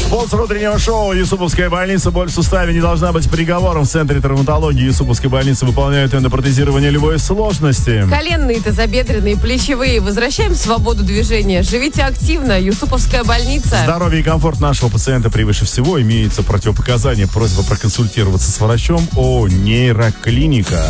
Спонсор утреннего шоу Юсуповская больница. Боль в суставе не должна быть приговором. В Центре травматологии Юсуповской больницы выполняют эндопротезирование любой сложности. Коленные, тазобедренные, плечевые. Возвращаем свободу движения. Живите активно. Юсуповская больница. Здоровье и комфорт нашего пациента превыше всего. Имеется противопоказание. Просьба проконсультироваться с врачом. Нейроклиника.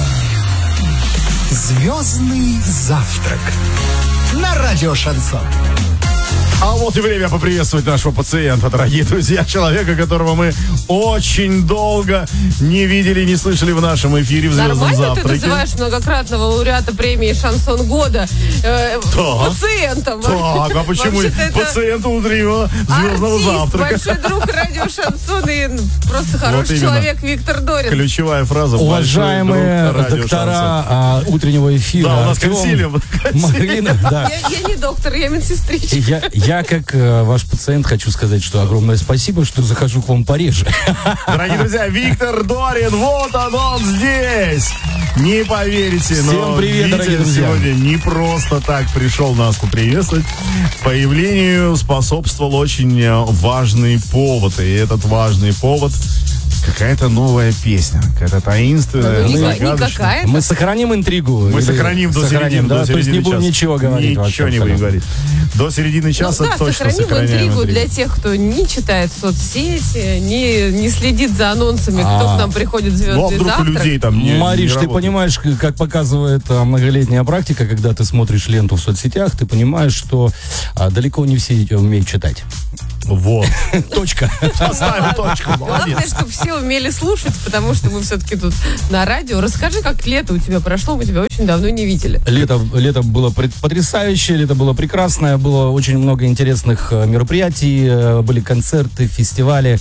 Звездный завтрак на радио Шансон. А вот и время поприветствовать нашего пациента, дорогие друзья. Человека, которого мы очень долго не видели, не слышали в нашем эфире в «Звездном Нормально завтраке». ты называешь многократного лауреата премии «Шансон года» пациентом? Так, а почему пациент утреннего «Звездного артист, завтрака»? большой друг радио «Шансон» и просто хороший Вот человек Виктор Дорин. Ключевая фраза. Уважаемые большой друг доктора утреннего эфира. Да, у нас Артем, консилиум. Марина, да. Я не доктор, я медсестричка. Я как ваш пациент хочу сказать, что огромное спасибо, что захожу к вам пореже. Дорогие друзья, Виктор Дорин, вот он здесь. Не поверите, но Всем привет, дорогие Витя друзья. сегодня не просто так пришел нас поприветствовать. Появлению способствовал очень важный повод. И этот важный повод — какая-то новая песня, какая-то таинственная, загадочная. Никакая. Мы сохраним интригу? Мы Или сохраним до середины, да? до То есть не середины будем часа. ничего говорить вообще Ничего не будем абсолютно. говорить. До середины часа Ну да, точно сохраним сохраняем интригу для тех, кто не читает соцсети, не следит за анонсами, кто к нам приходит в Ну, а «Звездный вдруг у завтрак». людей там не Мариш, ты работает? понимаешь, как показывает многолетняя практика, когда ты смотришь ленту в соцсетях, ты понимаешь, что далеко не все умеют читать. Вот. Точка. Поставим точку. Главное, Молодец. чтобы все умели слушать, потому что мы все-таки тут на радио. Расскажи, как лето у тебя прошло, мы тебя очень давно не видели. Лето было потрясающее, лето было прекрасное, было очень много интересных мероприятий, были концерты, фестивали,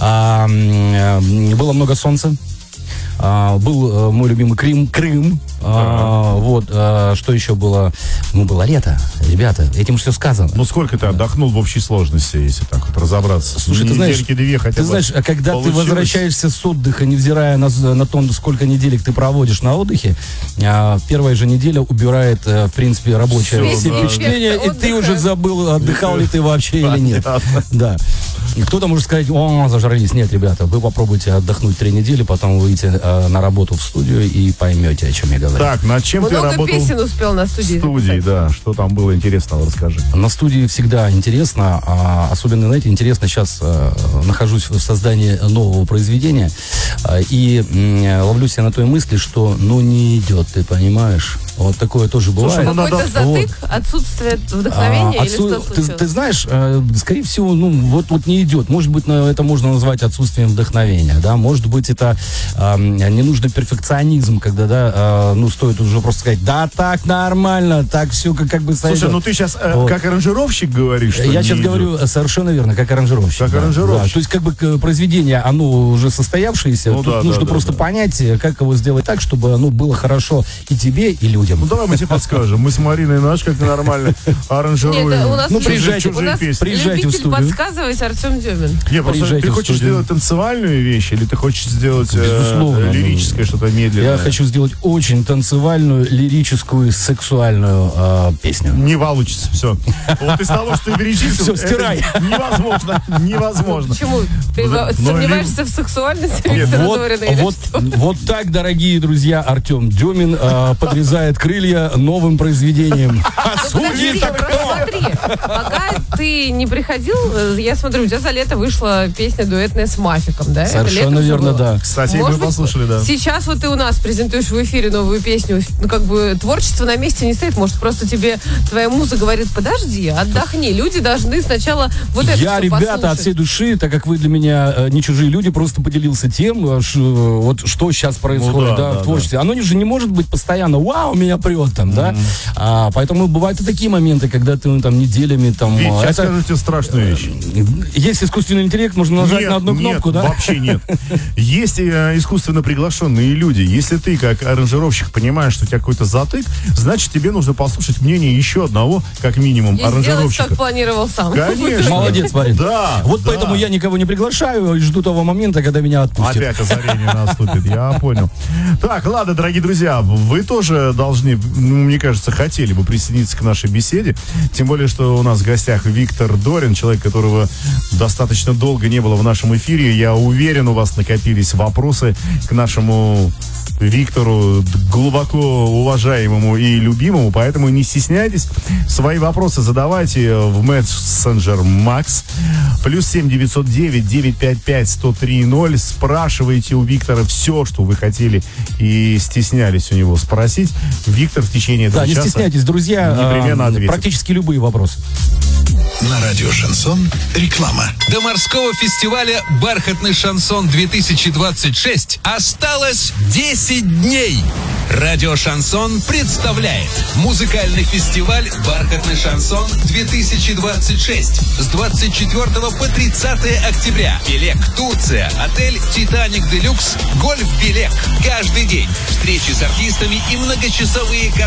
было много солнца. Был мой любимый Крым. Вот, что еще было? Ну, было лето, ребята, этим все сказано. Ну, сколько ты отдохнул в общей сложности, если так вот разобраться? Слушай, ты знаешь, Недельки-две хотя бы а когда получилось? ты возвращаешься с отдыха, невзирая на то, сколько неделек ты проводишь на отдыхе, первая же неделя убирает, в принципе, рабочее Всё, все да. впечатления, и ты уже забыл, отдыхал ли ты вообще или нет. Понятно. Да. И кто-то может сказать: о, зажрались. Нет, ребята, вы попробуйте отдохнуть 3 недели, потом выйти на работу в студию и поймете, о чем я говорю. Так, над чем ты Много работал песен успел на студии в студии, записать. да. Что там было интересного, расскажи. На студии всегда интересно, особенно, знаете, интересно сейчас нахожусь в создании нового произведения и ловлю себя на той мысли, что не идет, ты понимаешь? Вот такое тоже бывает. Слушай, Какой-то затык, отсутствие вдохновения или что случилось? Ты знаешь, скорее всего, вот не идет. Может быть, это можно назвать отсутствием вдохновения, да? Может быть, это ненужный перфекционизм, когда, да, стоит уже просто сказать: да, так нормально, так все как бы сойдет. Слушай, ты сейчас Вот. как аранжировщик говоришь, что Я не сейчас идет? говорю совершенно верно, как аранжировщик. Как да. аранжировщик. Да, то есть, как бы произведение, оно уже состоявшееся. Ну Тут да, нужно да, просто да. понять, как его сделать так, чтобы оно было хорошо и тебе, и людям. Ну, давай мы тебе подскажем. Мы с Мариной наш как нормально аранжируем. Нет, у нас приезжайте, у нас песни. приезжайте в любитель студию. подсказывать Артем Демин. Не, просто Приезжайте ты в хочешь студию. сделать танцевальную вещь, или ты хочешь сделать Безусловно. лирическое, что-то медленное? Я хочу сделать очень танцевальную, лирическую, сексуальную песню. Не получится, все. Вот из того, что ты перечислил, Всё, это стирай. невозможно. Почему? Ты Но сомневаешься в сексуальности Нет, Виктора Вот, Дорина или вот, что? вот так, дорогие друзья, Артем Демин подрезает крылья новым произведением. Подожди, смотри, пока ты не приходил, я смотрю, у тебя за лето вышла песня дуэтная с Мафиком, да? Это Совершенно летом же верно, было. да. Кстати, мы Может быть, послушали, да. Сейчас вот ты у нас презентуешь в эфире новую песню, как бы творчество на месте не стоит, может, просто тебе твоя муза говорит: подожди, отдохни, люди должны сначала вот это Я, всё ребята, послушать. от всей души, так как вы для меня не чужие люди, просто поделился тем, вот что сейчас происходит, да, в да, творчестве. Оно же не может быть постоянно: вау, меня прет там, да? Поэтому бывают и такие моменты, когда ты там неделями там... Вить, сейчас это- скажу тебе страшную вещь. Есть искусственный интеллект, можно нажать Нет, на одну кнопку, нет, да? вообще нет. Есть искусственно приглашенные люди. Если ты, как аранжировщик, понимаешь, что у тебя какой-то затык, значит, тебе нужно послушать мнение еще одного, как минимум, И сделать, аранжировщика. как планировал сам. Конечно. Молодец, Марин. Да. Вот да. поэтому я никого не приглашаю и жду того момента, когда меня отпустят. Опять озарение наступит, я понял. Так, ладно, дорогие друзья, вы тоже должны должны, мне кажется, хотели бы присоединиться к нашей беседе. Тем более, что у нас в гостях Виктор Дорин, человек, которого достаточно долго не было в нашем эфире. Я уверен, у вас накопились вопросы к нашему Виктору, глубоко уважаемому и любимому, поэтому не стесняйтесь. Свои вопросы задавайте в мессенджер Макс. +7 909 955 1030. Спрашивайте у Виктора все, что вы хотели и стеснялись у него спросить. Виктор в течение этого часа... Да, не стесняйтесь, друзья. Непременно ответит. Практически любые вопросы. На радио «Шансон» реклама. До морского фестиваля «Бархатный шансон-2026» осталось 10 дней. Радио «Шансон» представляет музыкальный фестиваль «Бархатный шансон-2026» с 24 по 30 октября. Белек, Турция, отель «Титаник Делюкс», гольф Белек. Каждый день встречи с артистами и многочасовые концерты.